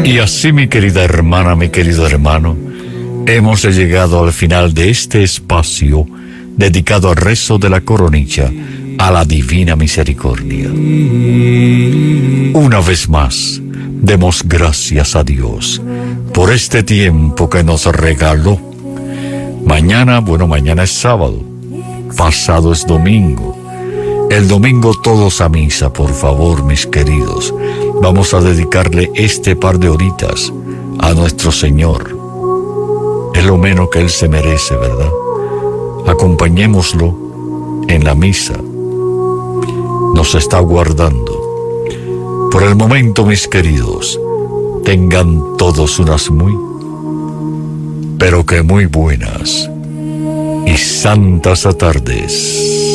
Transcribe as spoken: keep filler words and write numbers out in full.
Y así, mi querida hermana, mi querido hermano, hemos llegado al final de este espacio dedicado al rezo de la coronilla a la Divina Misericordia. Una vez más, demos gracias a Dios por este tiempo que nos regaló. Mañana, bueno, mañana es sábado, pasado es domingo. El domingo todos a misa, por favor, mis queridos. Vamos a dedicarle este par de horitas a nuestro Señor. Es lo menos que Él se merece, ¿verdad? Acompañémoslo en la misa. Nos está guardando. Por el momento, mis queridos, tengan todos unas muy, pero que muy buenas y santas tardes.